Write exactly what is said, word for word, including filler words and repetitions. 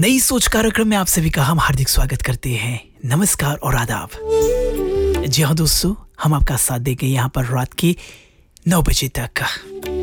नई सोच कार्यक्रम में आप सभी का हम हार्दिक स्वागत करते हैं। नमस्कार और आदाब। जी हाँ दोस्तों, हम आपका साथ देंगे यहाँ पर रात के नौ बजे तक।